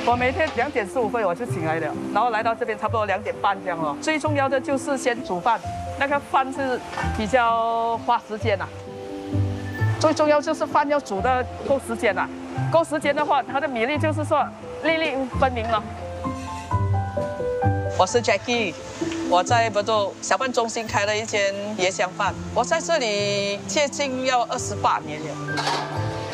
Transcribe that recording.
我每天2点15分我就醒来了，然后来到这边差不多2点半这样哦。最重要的就是先煮饭，那个饭是比较花时间啊。最重要就是饭要煮的够时间啊，够时间的话，它的米粒就是说粒粒分明了。我是 Jackie。 我在博多小贩中心开了一间椰香饭，我在这里接近要28年了。